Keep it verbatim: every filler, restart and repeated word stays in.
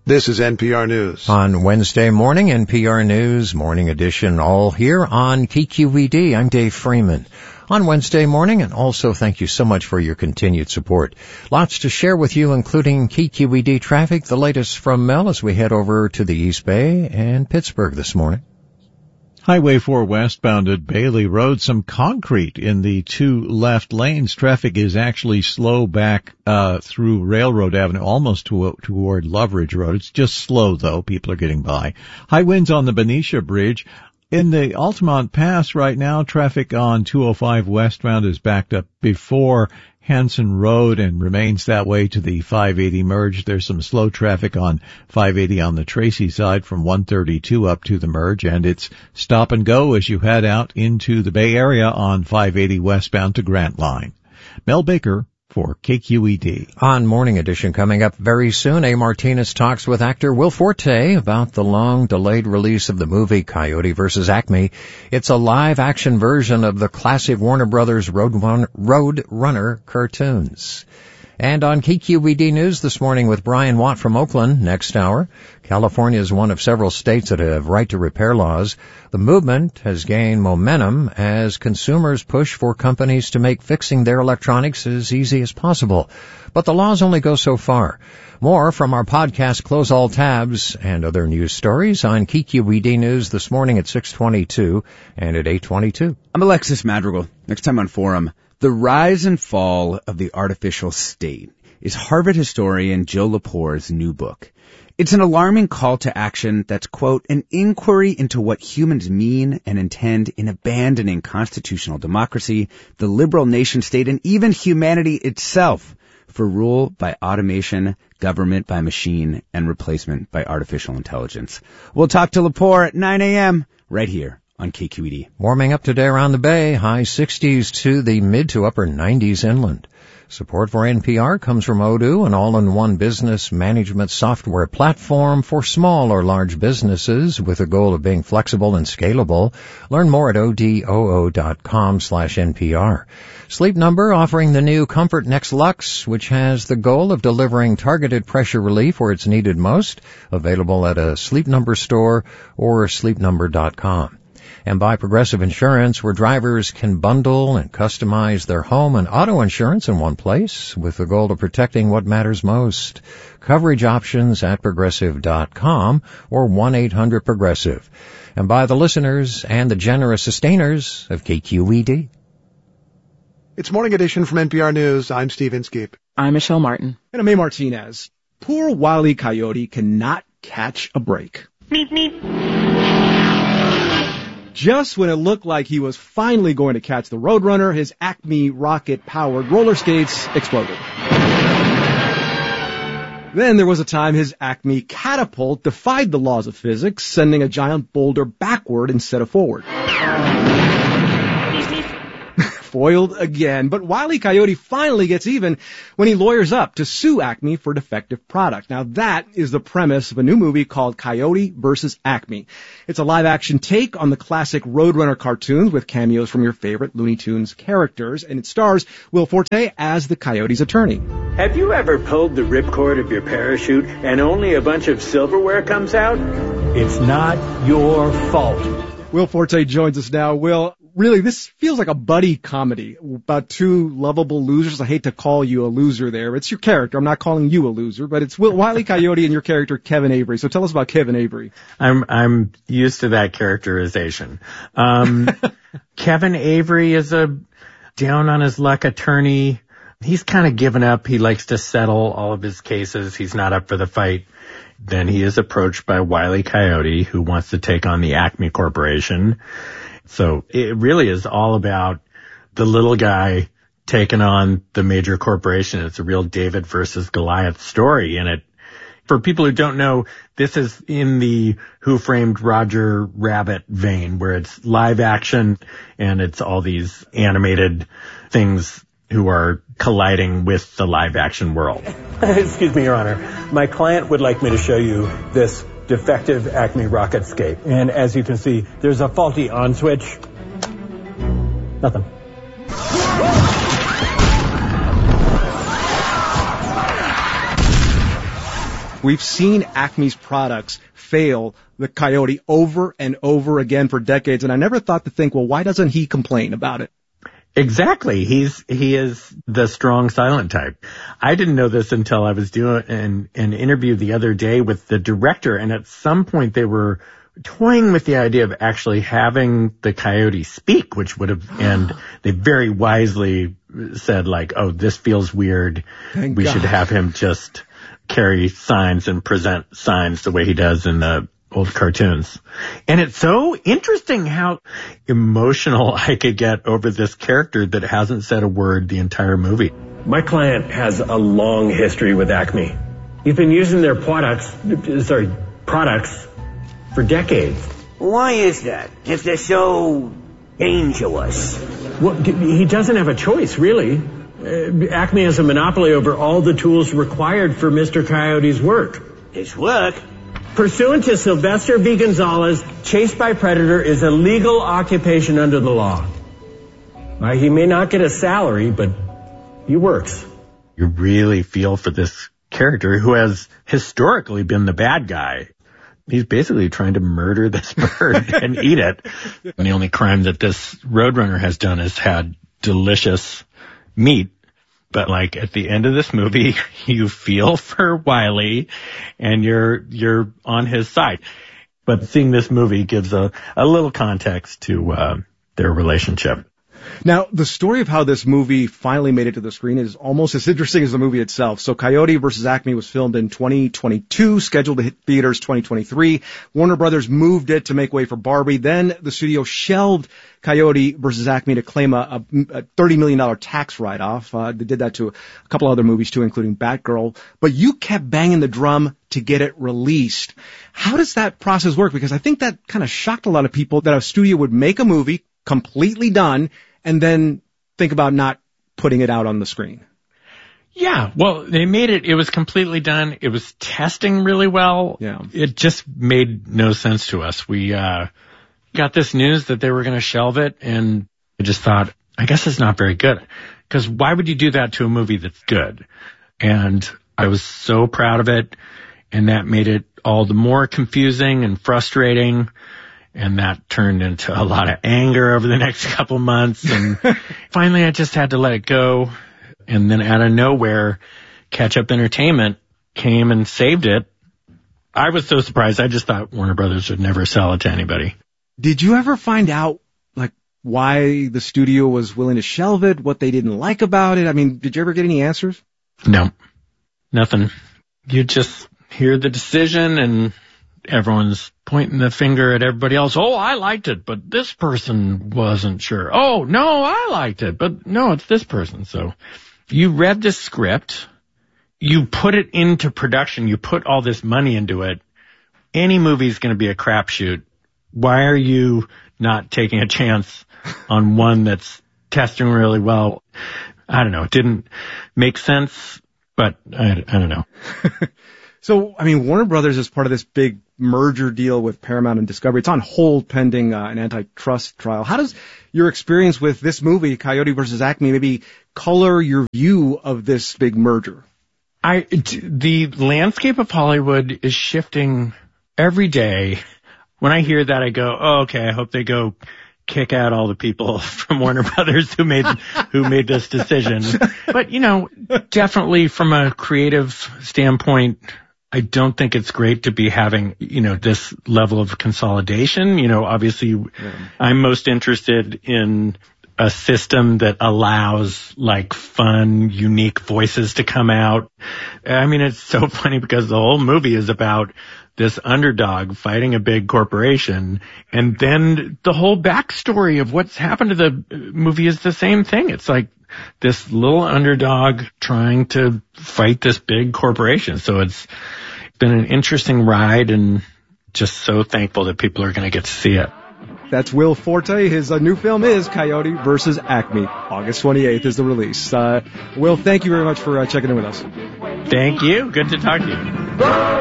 This is N P R News. On Wednesday morning, N P R News, Morning Edition, all here on K Q E D. I'm Dave Freeman. On Wednesday morning, and also thank you so much for your continued support. Lots to share with you, including K Q E D traffic, the latest from Mel as we head over to the East Bay and Pittsburgh this morning. Highway four westbound at Bailey Road, some concrete in the two left lanes. Traffic is actually slow back uh through Railroad Avenue, almost to, toward Loveridge Road. It's just slow, though. People are getting by. High winds on the Benicia Bridge. In the Altamont Pass right now, traffic on two oh five westbound is backed up before Hanson Road and remains that way to the five eighty merge. There's some slow traffic on five eighty on the Tracy side from one thirty-two up to the merge, and it's stop and go as you head out into the Bay Area on five eighty westbound to Grant Line. Mel Baker for K Q E D. On Morning Edition coming up very soon, A. Martinez talks with actor Will Forte about the long-delayed release of the movie Coyote versus Acme. It's a live-action version of the classic Warner Brothers Road, Run- Road Runner cartoons. And on K Q E D News this morning with Brian Watt from Oakland, next hour, California is one of several states that have right to repair laws. The movement has gained momentum as consumers push for companies to make fixing their electronics as easy as possible. But the laws only go so far. More from our podcast Close All Tabs and other news stories on K Q E D News this morning at six twenty-two and at eight twenty-two. I'm Alexis Madrigal. Next time on Forum, the rise and fall of the artificial state is Harvard historian Jill Lepore's new book. It's an alarming call to action that's, quote, an inquiry into what humans mean and intend in abandoning constitutional democracy, the liberal nation state, and even humanity itself for rule by automation, government by machine, and replacement by artificial intelligence. We'll talk to Lepore at nine a.m. right here on K Q E D. Warming up today around the Bay, high sixties to the mid to upper nineties inland. Support for N P R comes from Odoo, an all-in-one business management software platform for small or large businesses with a goal of being flexible and scalable. Learn more at odoo.com slash NPR. Sleep Number offering the new Comfort Next Lux, which has the goal of delivering targeted pressure relief where it's needed most. Available at a Sleep Number store or sleep number dot com. And by Progressive Insurance, where drivers can bundle and customize their home and auto insurance in one place with the goal of protecting what matters most. Coverage options at progressive dot com or one eight hundred progressive. And by the listeners and the generous sustainers of K Q E D. It's Morning Edition from N P R News. I'm Steve Inskeep. I'm Michelle Martin. And I'm A. Martinez. Poor Wile E. Coyote cannot catch a break. Meep, meep. Just when it looked like he was finally going to catch the Roadrunner, his Acme rocket-powered roller skates exploded. Then there was a time his Acme catapult defied the laws of physics, sending a giant boulder backward instead of forward. Foiled again, but Wile E. Coyote finally gets even when he lawyers up to sue Acme for defective product. Now that is the premise of a new movie called Coyote versus Acme. It's a live-action take on the classic Roadrunner cartoons with cameos from your favorite Looney Tunes characters, and it stars Will Forte as the Coyote's attorney. Have you ever pulled the ripcord of your parachute and only a bunch of silverware comes out? It's not your fault. Will Forte joins us now. Will, really, this feels like a buddy comedy about two lovable losers. I hate to call you a loser there. It's your character. I'm not calling you a loser, but it's Will, Wile E. Coyote and your character, Kevin Avery. So tell us about Kevin Avery. I'm I'm used to that characterization. Um, Kevin Avery is a down-on-his-luck attorney. He's kind of given up. He likes to settle all of his cases. He's not up for the fight. Then he is approached by Wile E. Coyote, who wants to take on the Acme Corporation. So it really is all about the little guy taking on the major corporation. It's a real David versus Goliath story. And it, for people who don't know, this is in the Who Framed Roger Rabbit vein, where it's live action and it's all these animated things who are colliding with the live-action world. Excuse me, Your Honor. My client would like me to show you this defective Acme rocketscape. And as you can see, there's a faulty on switch. Nothing. We've seen Acme's products fail the Coyote over and over again for decades, and I never thought to think, well, why doesn't he complain about it? Exactly. He's, he is the strong silent type. I didn't know this until I was doing an, an interview the other day with the director, and at some point they were toying with the idea of actually having the Coyote speak, which would have, and they very wisely said like, oh, this feels weird. Thank we God. should have him just carry signs and present signs the way he does in the old cartoons. And it's so interesting how emotional I could get over this character that hasn't said a word the entire movie. My client has a long history with Acme. He's been using their products, sorry, products for decades. Why is that, if they're so dangerous? Well, he doesn't have a choice, really. Uh, Acme has a monopoly over all the tools required for Mister Coyote's work. His work? Pursuant to Sylvester V. Gonzalez, chase by predator is a legal occupation under the law. Uh, he may not get a salary, but he works. You really feel for this character who has historically been the bad guy. He's basically trying to murder this bird and eat it. And the only crime that this Roadrunner has done is had delicious meat. But like at the end of this movie, you feel for Wiley and you're, you're on his side. But seeing this movie gives a, a little context to, uh, their relationship. Now, the story of how this movie finally made it to the screen is almost as interesting as the movie itself. So Coyote versus Acme was filmed in twenty twenty-two, scheduled to hit theaters twenty twenty-three. Warner Brothers moved it to make way for Barbie. Then the studio shelved Coyote versus Acme to claim a, a thirty million dollars tax write-off. Uh, they did that to a couple other movies too, including Batgirl. But you kept banging the drum to get it released. How does that process work? Because I think that kind of shocked a lot of people that a studio would make a movie completely done and then think about not putting it out on the screen. Yeah, well, they made it. It was completely done. It was testing really well. Yeah. It just made no sense to us. We uh got this news that they were going to shelve it, and I just thought, I guess it's not very good. Because why would you do that to a movie that's good? And I was so proud of it, and that made it all the more confusing and frustrating. And that turned into a lot of anger over the next couple months. And finally, I just had to let it go. And then out of nowhere, Catch Up Entertainment came and saved it. I was so surprised. I just thought Warner Brothers would never sell it to anybody. Did you ever find out, like, why the studio was willing to shelve it, what they didn't like about it? I mean, did you ever get any answers? No, nothing. You just hear the decision and everyone's pointing the finger at everybody else. Oh, I liked it, but this person wasn't sure. Oh, no, I liked it, but no, it's this person. So you read the script, you put it into production, you put all this money into it. Any movie is going to be a crapshoot. Why are you not taking a chance on one that's testing really well? I don't know. It didn't make sense, but I, I don't know. So, I mean, Warner Brothers is part of this big merger deal with Paramount and Discovery. It's on hold pending uh, an antitrust trial. How does your experience with this movie, Coyote versus Acme, maybe color your view of this big merger? I, the landscape of Hollywood is shifting every day. When I hear that, I go, oh, okay, I hope they go kick out all the people from Warner Brothers who made who made this decision. But, you know, definitely from a creative standpoint, I don't think it's great to be having, you know, this level of consolidation. You know, obviously, yeah. I'm most interested in a system that allows like fun, unique voices to come out. I mean, it's so funny because the whole movie is about this underdog fighting a big corporation. And then the whole backstory of what's happened to the movie is the same thing. It's like this little underdog trying to fight this big corporation. So it's been an interesting ride and just so thankful that people are going to get to see it. That's Will Forte. His uh, new film is Coyote versus Acme. August twenty-eighth is the release. Uh, Will, thank you very much for uh, checking in with us. Thank you. Good to talk to you.